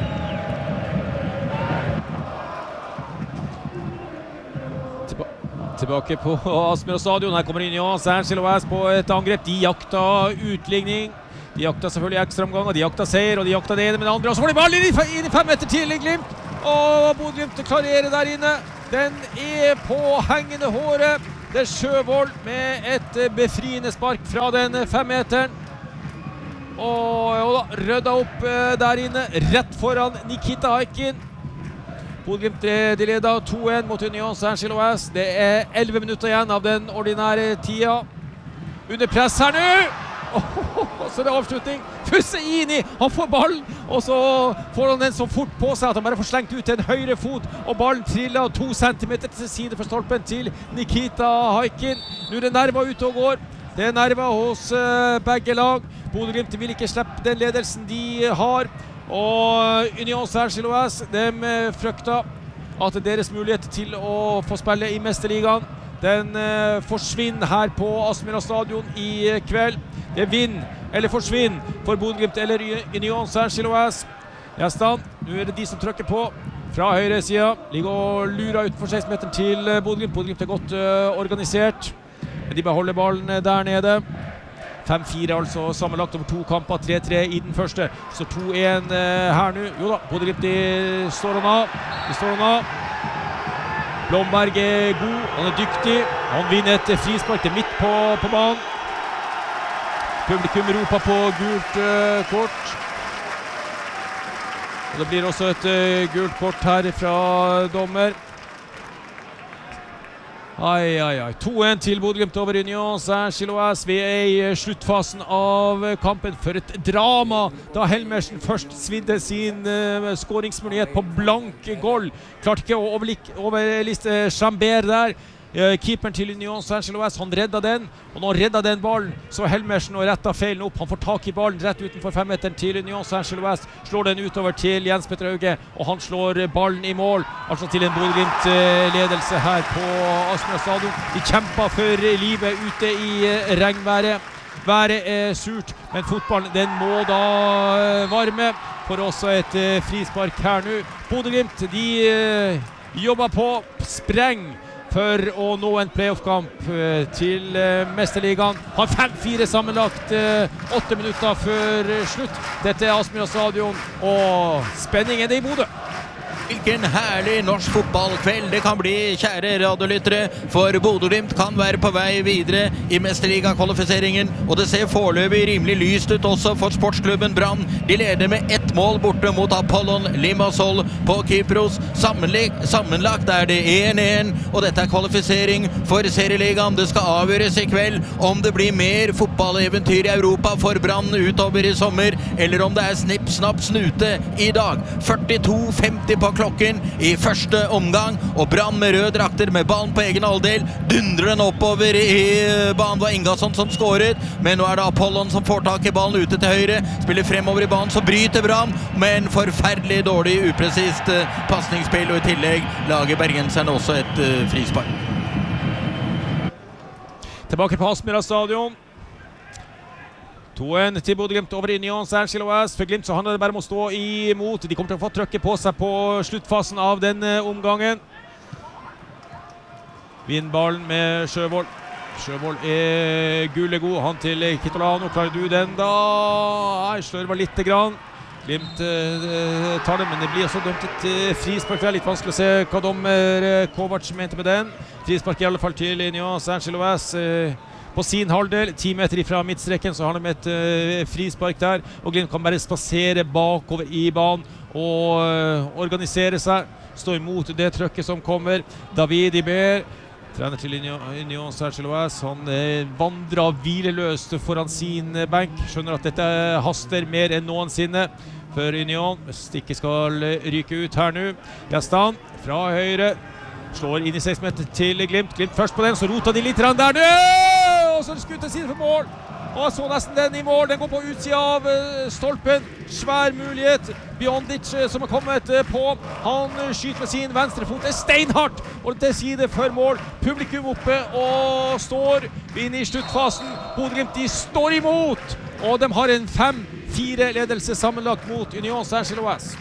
Tilbake på Aspmyra stadion. Her kommer Union Saint-Gilloise på et angrep. De jakter utligning. De jakter selvfølgelig ekstraomganger. De jakter seier, og de jakter det ene med det andre. Og så får de ballen inn i 5 meter til Glimt. Og Bodø-Glimt klarerer der inne. Den er på hengende håret. Det er Sjøvold med et befriende spark fra den 5-meteren. Og da, rødda opp der inne, rett foran Nikita Haikin. Bodø-Glimt de leder 2-1 mot Union Saint-Gilloise. Det er 11 minutter igjen av den ordinære tida. Under press her nå! Så det er avslutning. Fusseini, han får ballen, og så får han den så fort på seg at han bare får slengt ut en høyre fot, og ballen triller 2 centimeter til side for stolpen til Nikita Haikin. Nå er det nerver ute og går. Det er nerver hos begge lag. Bodø-Glimt vil ikke slippe den ledelsen de har, og Union Saint-Gilloise, de frykter at deres mulighet til å få spille i Mesterligaen, den forsvinner her på Aspmyra stadion i kveld. Det er vinn eller forsvinn for Bodø-Glimt eller Union Saint-Gilloise. Gjestene, nå er det de som trykker på fra høyre siden. Ligger og lurer utenfor 16-meteren til Bodø-Glimt. Bodø-Glimt er godt organisert. Men de beholder ballen der nede. 5-4 altså sammenlagt over 2 kamper, 3-3 i den første. Så 2-1 her nå. Jo da, Bodø-Glimt de står han av. Blomberg er god, han er dyktig. Han vinner et frispark til midt på banen. Publikum roper på gult kort. Og det blir også et gult kort her fra dommer. 2-1 til Bodø-Glimt over Union Saint-Gilloise. Vi er i sluttfasen av kampen. For et drama da Helmersen først svidde sin skåringsmulighet på blank goal. Klarte ikke å overliste Chambert der. Keeperen til Union Saint-Gilloise, han redda den, og når han redda den ballen, så Helmersen og retta feilen opp. Han får tak i ballen rett utenfor 5-meteren til Union Saint-Gilloise, slår den utover til Jens Petter Hauge, og han slår ballen i mål, altså til en Bodø-Glimt ledelse her på Aspmyra stadion. De kjemper for livet ute i regnværet. Været er surt, men fotballen den må da varme, for også et frispark her nå. Bodø-Glimt, de jobber på spreng for å nå en playoff-kamp til Mesterligaen. Har 5-4 sammenlagt 8 minutter før slutt. Dette er Aspmyra stadion, og spenningen er i Bodø. Hvilken herlig norsk fotballkveld det kan bli, kjære radiolyttere, for Bodø-Glimt kan være på vei videre i Mesterliga-kvalifiseringen, og det ser foreløpig rimelig lyst ut også for sportsklubben Brann. De leder med 1 mål borte mot Apollon Limassol på Kypros. Sammenlagt er det 1-1, og dette er kvalifisering for serieligaen. Det skal avgjøres i kveld om det blir mer fotballeventyr i Europa for Brann utover i sommer, eller om det er snipp, snapp, snute i dag. 42-50 på klokken i første omgang, og Brann med rød drakter med ballen på egen halvdel, dundrer den oppover i banen. Det var Ingasson som skåret, men nå er det Apollon som får tak i ballen ute til høyre, spiller fremover i banen, så bryter Brann, men forferdelig dårlig, upresist passningsspill, og i tillegg lager bergenserne også et frispark. Tilbake på Aspmyra stadion. 2-1 til Bodø-Glimt over Union Saint-Gilloise. For Glimt så handler det bare om å stå imot. De kommer til å få trøkke på seg på sluttfasen av denne omgangen. Vindballen med Sjøvold. Sjøvold gullegod, han til Kitolano, klarer du den da? Nei, slørver litt grann. Glimt tar det, men det blir også dømt et frispark. Det litt vanskelig å se hva dommer Kovac mente med den. Frispark i alle fall til Union Saint-Gilloise på sin halvdel. 10 meter ifra midtstreken så har de et frispark der, og Glimt kan bare spasere bakover i banen og organisere seg, stå imot det trøkket som kommer. David Iber, trener til Union Saint-Gilloise, han vandrer hvileløst foran sin benk, skjønner at dette haster mer enn noensinne for Union. Stikket skal ryke ut her nå. Gastan fra høyre, slår inn i 6 meter til Glimt. Glimt først på den, så roter de litt der nå! Og så skutt til siden for mål. Og så nesten den i mål, den går på utsida av stolpen. Svær mulighet. Biondic som har kommet på. Han skyter med sin venstre fot. Det steinhardt, og til side for mål. Publikum oppe og står inn i sluttfasen. Bodø/Glimt, de står imot, og de har en 5-4 ledelse sammenlagt mot Union Saint-Gilloise.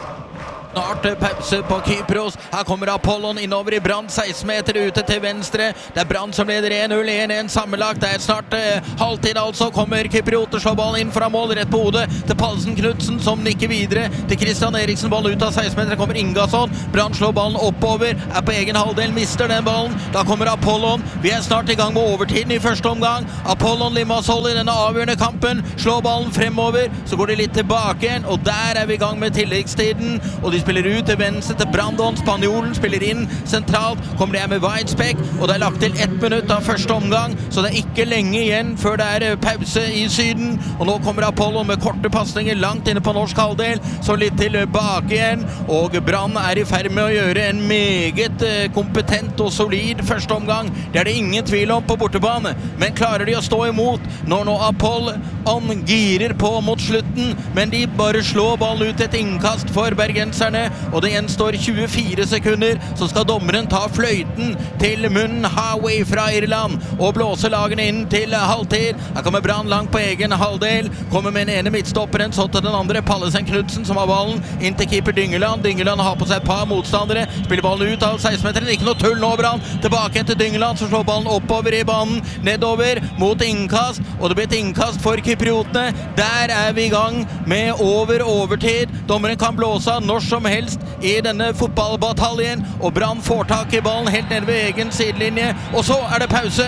Snart pause på Kypros. Her kommer Apollon innover i Brann, 16 meter ute til venstre. Det er Brann som leder 1-0, 1-1 sammenlagt. Det er snart halvtid altså. Kommer Kyprioter, slår ballen inn fra mål, rett på hodet til Pallesen Knudsen, som nikker videre til Christian Eriksen. Ball ut av 16 meter, kommer Ingasson. Brann slår ballen oppover, er på egen halvdel, mister den ballen. Da kommer Apollon. Vi er snart i gang med overtiden i første omgang. Apollon Limassol i denne avgjørende kampen. Slår ballen fremover, så går de litt tilbake igjen, og der er vi i gang med tilleggstiden. Og de spiller ut til venstre til Brandon. Spanjolen spiller inn sentralt. Kommer det med Weizbeck, og det er lagt til 1 minutt av første omgang, så det er ikke lenge igjen før det er pause i Syden. Og nå kommer Apollo med korte passninger langt inne på norsk halvdel, så litt tilbake igjen, og Brann er i ferd med å gjøre en meget kompetent og solid første omgang. Det er det ingen tvil om på bortebane, men klarer de å stå imot når nå Apollon girer på mot slutten, men de bare slår ballen ut et innkast for bergenserne, og det gjenstår 24 sekunder, så skal dommeren ta fløyten til munnen Hawey fra Irland og blåse lagene inn til halvtid. Her kommer Brann langt på egen halvdel, kommer med den ene midtstopperen, så til den andre Pallesen Knudsen som har ballen, inn til keeper Dyngeland. Dyngeland har på seg et par motstandere, spiller ballen ut av 16-meteren, ikke noe tull nå Brann, tilbake til Dyngeland, så slår ballen oppover i banen, nedover mot innkast, og det blir et innkast for kypriotene. Der er vi i gang med overtid. Dommeren kan blåse av når som helst i denne fotballbataljen, og Brann får tak i ballen helt nede ved egen sidelinje, og så er det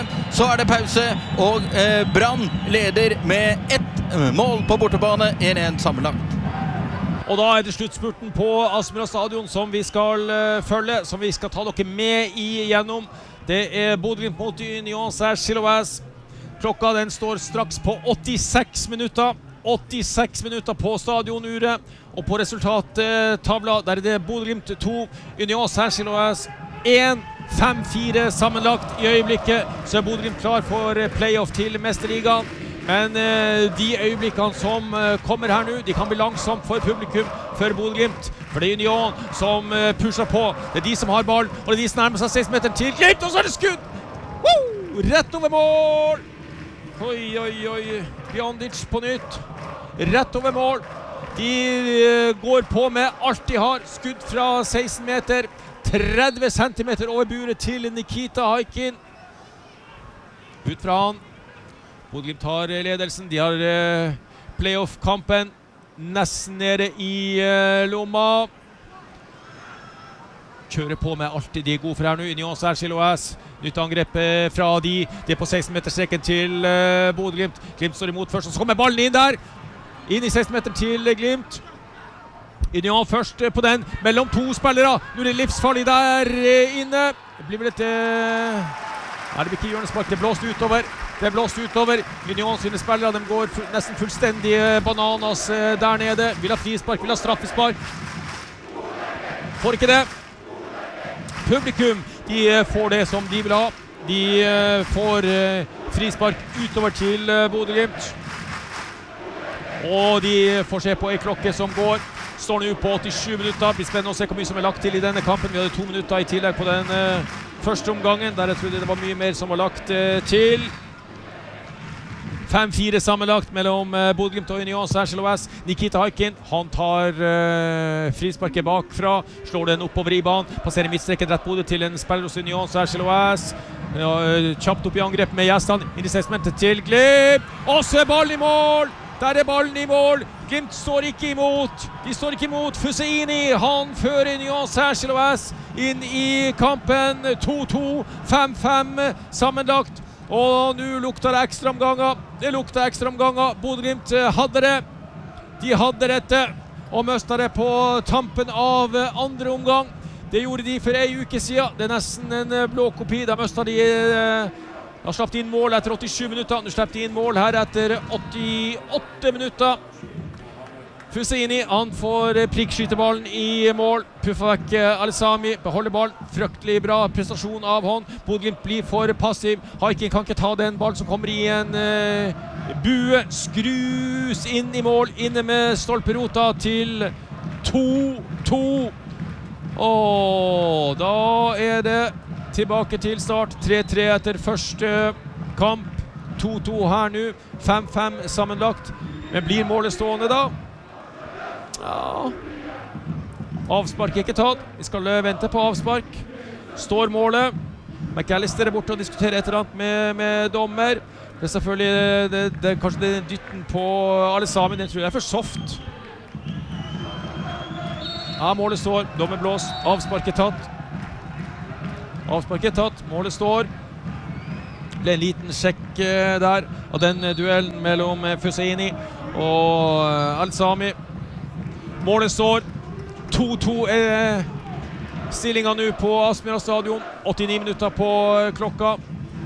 pause, og Brann leder med 1 mål på bortebane, 1-1 sammenlagt. Og da er det sluttspurten på Aspmyra stadion som vi skal følge, som vi skal ta dere med igjennom. Det er Bodø/Glimt mot Union Saint-Gilloise. Klokka den står straks på 86 minutter. 86 minutter på stadionuret, og på resultattavla der er det Bodø/Glimt 2, Union Saint-Gilloise 1, 5-4 sammenlagt. I øyeblikket så er Bodø/Glimt klar for playoff til Mesterligaen, men de øyeblikkene som kommer her nå, de kan bli langsomt for publikum, for Bodø/Glimt, for det er Union som pusher på. Det er de som har ball, og det er de som nærmer seg 16 meter til Glimt, og så er det skudd! Woo! Rett over mål! Oi, Biondic på nytt. Rett over mål. De går på med alt de har. Skudd fra 16 meter. 30 centimeter over buret til Nikita Haikin. Ut fra han. Bodø/Glimt har ledelsen. De har playoff-kampen nesten nede i lomma. Kjører på med alt de er gode for her nå. Union Saint-Gilloise. Nytt angrep fra de. Det er på 16-meterstreken til Bodø/Glimt. Glimt står imot først, og så kommer ballen inn der. Inn i 16 meter til Glimt. Union først på den, mellom to spillere. Nå er det livsfarlig der inne. Det blir vel et... Nei, det blir ikke hjørnespark, det er blåst utover. Union sine spillere, de går nesten fullstendig bananas der nede. Vil ha frispark, vil ha straffespark. Får ikke det. Publikum, de får det som de vil ha. De får frispark utover til Bodø/Glimt. Og de får se på en klokke som går. Står nå på 87 minutter. Blir spennende å se hvor mye som er lagt til i denne kampen. Vi hadde 2 minutter i tillegg på den første omgangen, der jeg trodde det var mye mer som var lagt til. 5-4 sammenlagt mellom Bodø/Glimt og Union Saint-Gilloise. Nikita Haikin, han tar frisparket bakfra, slår den oppover i banen, passerer midtstreken rett på hodet til en spiller hos Union Saint-Gilloise. kjapt opp i angrep med Gjesdal. Inn i 16-meteret til Glimt. Og så ballen i mål! Der ballen i mål. Glimt står ikke imot. De står ikke imot. Fusseini, han fører Nyon Saint-Gilloise inn i kampen. 2-2, 5-5 sammenlagt. Og nå lukter det ekstraomganger. Det lukter ekstraomganger. Bodø-Glimt hadde det. De hadde dette og møste det på tampen av andre omgang. Det gjorde de for en uke siden. Det nesten en blå kopi. Da møste de Da slapp de inn mål etter 87 minutter. Nå slapp de inn mål her etter 88 minutter. Fusseini, han får prikkskyteballen i mål. Puffer vekk Al-Sami, beholder ballen. Fryktelig bra prestasjon av hånd. Bodø-Glimt blir for passiv. Haikin kan ikke ta den ballen som kommer i en bue. Skrus inn i mål, inne med stolperota til 2-2. Og da det tilbake til start. 3-3 etter første kamp. 2-2 her nå. 5-5 sammenlagt. Men blir målet stående da? Ja. Avspark ikke tatt. Vi skal vente på avspark. Står målet. McAllister borte og diskuterer et eller annet med dommer. Det selvfølgelig det kanskje den dytten på Al-Sami. Den tror jeg for soft. Ja, målet står. Dommer blås. Avspark tatt. Avspark tatt. Målet står. Det ble en liten sjekk der av den duellen mellom Fusseini og Al-Sami. Målet står. 2-2 stillingen nå på Aspmyra stadion. 89 minutter på klokka.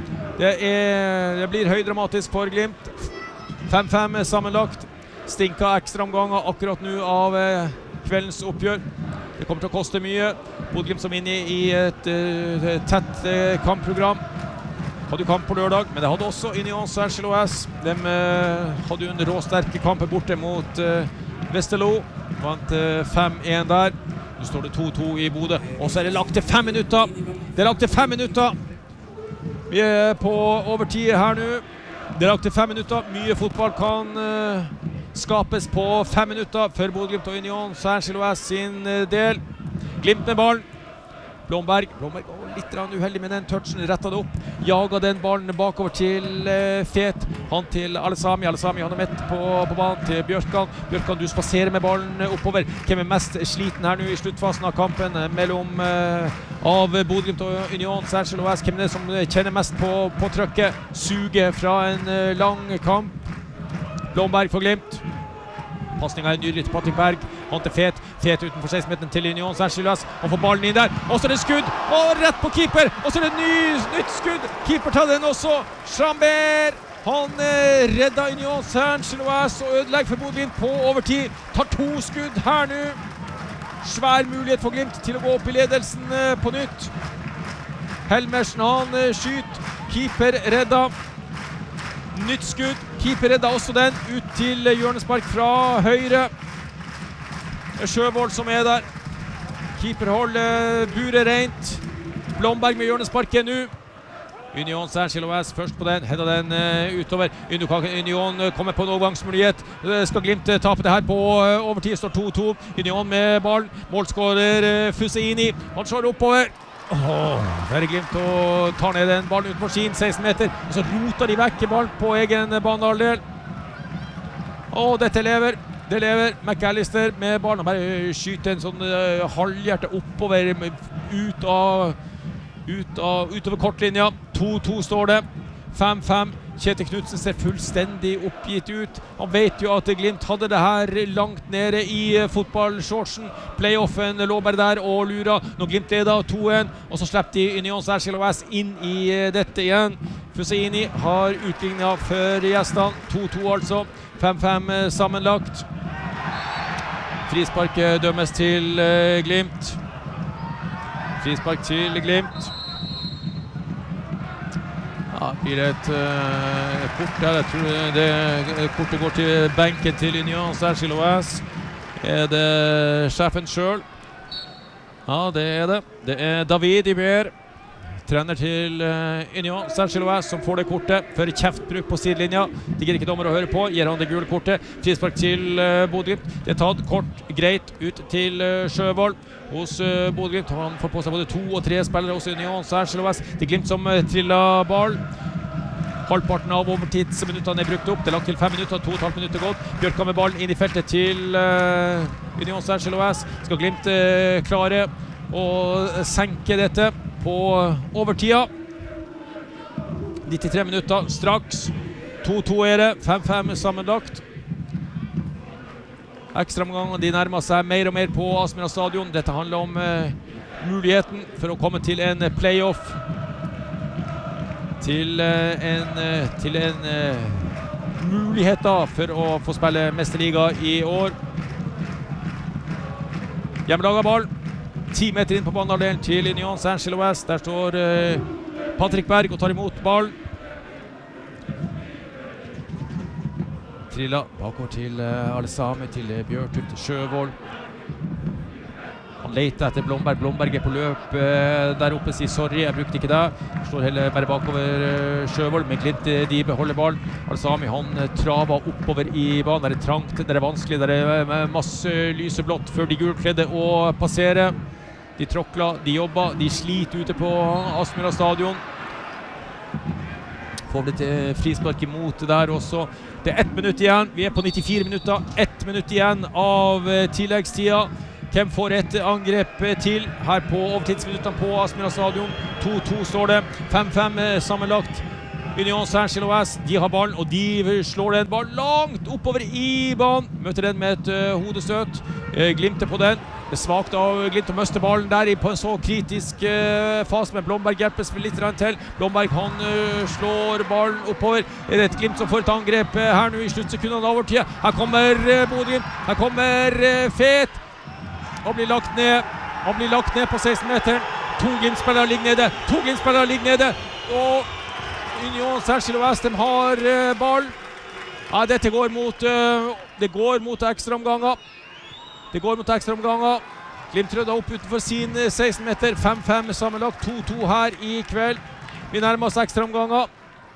Det blir høydramatisk for Glimt. 5-5 sammenlagt. Stinka ekstraomganger akkurat nå av kveldens oppgjør. Det kommer til å koste mye. Bodø-Glimt som inne i et tett kampprogram. Hadde jo kamp på lørdag, men det hadde også Nyon Saint-Gilloise. De hadde jo en råsterke kamp borte mot Westerlo. Vant 5-1 der. Nå står det 2-2 i Bodø. Og så det lagt til 5 minutter. Det lagt til 5 minutter. Vi på overtid her nå. Det lagt til 5 minutter. Mye fotball kan skapes på 5 minutter for Bodø-Glimt og Nyon Saint-Gilloise sin del. Glimt med ballen. Blomberg var litt uheldig med den touchen, rettet det opp. Jaget den ballen bakover til Fet. Han til Al-Sami. Al-Sami han midt på banen til Bjørkan. Bjørkan, du spaserer med ballen oppover. Hvem mest sliten her nå i sluttfasen av kampen mellom av Bodø-Glimt og Nyon Saint-Gilloise? Hvem det som kjenner mest på trykket? Suger fra en lang kamp. Blomberg for Glimt. Passningen nydelig til Patrick Berg. Han til Fet. Fet utenfor 16-meteren til Nyon Saint-Gilloise. Han får ballen inn der. Og så det skudd. Og rett på keeper. Og så det nytt skudd. Keeper tar den også. Chambert. Han redda Nyon Saint-Gilloise og ødelegger for Bodø-Glimt på overtid. Tar 2 skudd her nå. Svær mulighet for Glimt til å gå opp i ledelsen på nytt. Helmersen han skyter. Keeper redda. Nytt skudd. Keeper redda også den ut til hjørnespark fra høyre. Sjøvold som der. Keeper holder buret rent. Blomberg med hjørnesparket nå. Nyon Saint-Gilloise først på den. Hedda den utover. Nyon kommer på en overgangsmulighet. Skal Glimt tape det her på overtid. Står 2-2. Nyon med ballen. Målskårer Fusseini. Han slår oppover. Der Glimt og tar ned den ballen ut på sin 16 meter, og så roter de vekk ballen på egen banehalvdel. Dette lever. Det lever. McAllister med ballen og bare skyter en sånn halvhjerte oppover utover kortlinja. 2-2 står det. 5-5. Kjetil Knudsen ser fullstendig oppgitt ut. Han vet jo at Glimt hadde det her langt nede i fotballshortsen. Playoffen lå bare der og lura. Nå Glimt leder 2-1, og så slipper de Nyon Saint-Gilloise inn i dette igjen. Fusseini har utlignet for gjestene. 2-2 altså. 5-5 sammenlagt. Frispark dømmes til Glimt. Frispark til Glimt. Ja, blir det et kort der. Jeg tror det kortet går til benken til Nyon Saint-Gilloise. Det sjefen selv? Ja, det det. Det David Iber. trener til Union Saint-Gilloise, som får det kortet for kjeftbruk på sidelinja. Det gir ikke dommer å høre på, gir han det gule kortet. Frispark til Bodø/Glimt. Det er tatt kort, greit, ut til Sjøvold hos Bodø/Glimt. Han får på seg både 2 og 3 spillere hos Union Saint-Gilloise. Det er Glimt som triller ball. Halvparten av overtidsminuttene er brukt opp. Det er lagt til 5 minutter, 2,5 minutter gått. Bjørka med ballen inn i feltet til Union Saint-Gilloise. Skal Glimt klare å senke dette på overtida. 93 minutter straks. 2-2 er det, 5-5 sammenlagt. Ekstraomgangene de nærmer seg mer og mer på Aspmyra stadion. Dette handler om muligheten for å komme til en playoff. Til en mulighet da for å få spille mesterliga i år. Hjemmelaget ball 10 meter inn på banehalvdelen til Union Saint-Gilloise. Der står Patrick Berg og tar imot ball. Trilla bakover til Alesami, til Bjørtup, til Sjøvold. Han leter etter Blomberg. Blomberg er på løp der oppe, sier sorry, jeg brukte ikke det. Står heller bare bakover Sjøvold, men Glimt de beholder ball. Alesami, han traver oppover i banen. Det er trangt, det er vanskelig, det er masse lyseblått før de gulkledde å passere. De tråkler, de jobber, de sliter ute på Aspmyra stadion. Får det til frispark imot der også. Det er 1 minutt igjen, vi er på 94 minutter. 1 minutt igjen av tilleggstida. Hvem får et angrep til her på overtidsminuttene på Aspmyra stadion? 2-2 står det, 5-5 sammenlagt. Union Saint-Gilloise, de har ballen, og de slår den ball langt oppover i banen. Møter den med et hodestøt. Glimt på den. Det er svagt av Glimt å miste ballen der på en så kritisk fase, men Blomberg hjelpes litt til. Blomberg, han slår ballen oppover. Er det et Glimt som får et angrep her nå i sluttsekundene av overtida? Her kommer Bodø/Glimt, her kommer Fet. Han blir lagt ned på 16-meteren. 2 Glimt-spillere ligger nede. Og Union Saint-Gilloise, de har ball. Ja, dette går mot ekstraomganger. Glimt rydder opp utenfor sin 16-meter. 5-5 sammenlagt. 2-2 her i kveld. Vi nærmer oss ekstraomganger.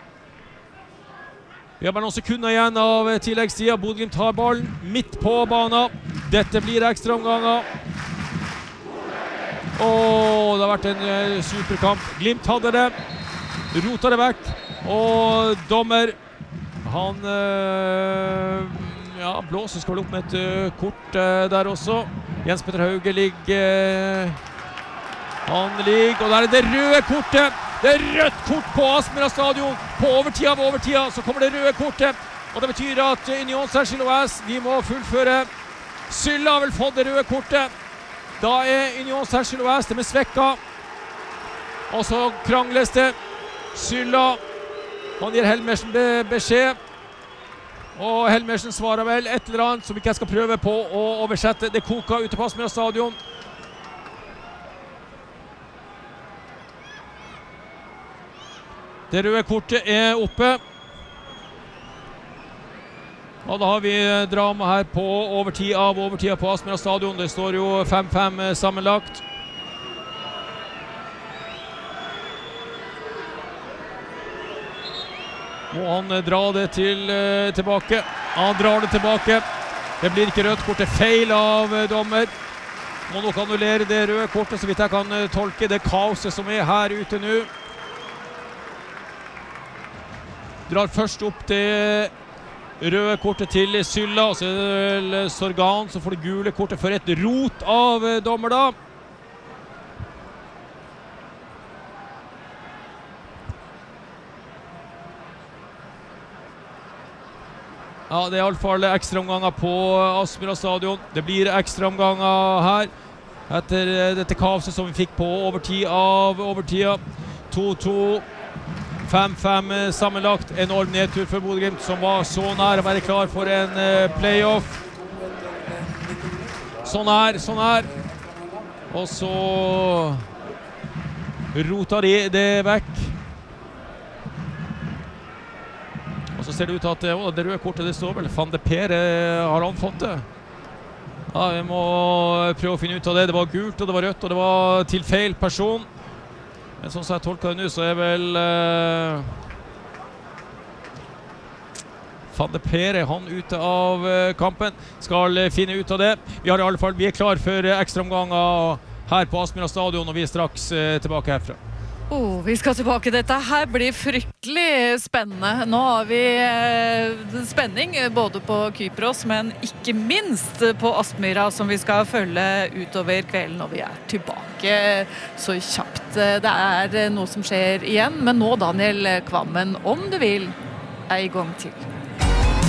Vi har bare noen sekunder igjen av tilleggstida. Bodø/Glimt har ballen midt på banen. Dette blir ekstraomganger. Det har vært en superkamp. Glimt hadde det. Rota det vekk. Og dommer, han blåser skal vel opp med et kort der også. Jens Petter Hauge ligger. Han ligger, og der er det røde kortet. Det er rødt kort på Aspmyra stadion. På overtida så kommer det røde kortet. Og det betyr at Union Saint-Gilloise, de må fullføre. Sylla har vel fått det røde kortet. Da er Union Saint-Gilloise, de er svekka. Og så krangles det. Sylla, han gir Helmersen beskjed. Og Helmersen svarer vel et eller annet som ikke jeg skal prøve på å oversette. Det koker ute på Aspmyra stadion. Det røde kortet er oppe. Og da har vi drama her på overtida på Aspmyra stadion. Det står jo 5-5 sammenlagt. Må han dra det tilbake? Han drar det tilbake. Det blir ikke rødt kort, det er feil av dommer. Må nok annullere det røde kortet, så vidt jeg kan tolke det kaoset som er her ute nå. Drar først opp det røde kortet til Sylla, og så er det Sorgan som får det gule kortet for et rot av dommer da. Ja, det er i alle fall ekstraomganger på Aspmyra stadion. Det blir ekstraomganger her etter dette kaoset som vi fikk på overtida. 2-2. 5-5 sammenlagt. Enorm nedtur for Bodø/Glimt, som var så nær å være klar for en playoff. Sånn her. Og så roter de det vekk. Og så ser det ut at det røde kortet, det står vel Van de Per, har han fått det? Ja, vi må prøve å finne ut av det. Det var gult, og det var rødt, og det var til feil person. Men sånn som jeg tolker det nå, så vel Van de Pere, han ute av kampen. Skal finne ut av det. Vi har I alle fall, vi klar for ekstraomganger her på Aspmyra stadion, og vi straks tilbake herfra. Vi skal tilbake. Dette her blir fryktelig spennende. Nå har vi spenning både på Kypros, men ikke minst på Aspmyra, som vi skal følge utover kvelden når vi tilbake så kjapt. Det noe som skjer igjen, men nå Daniel Kvammen, om du vil, en gang til.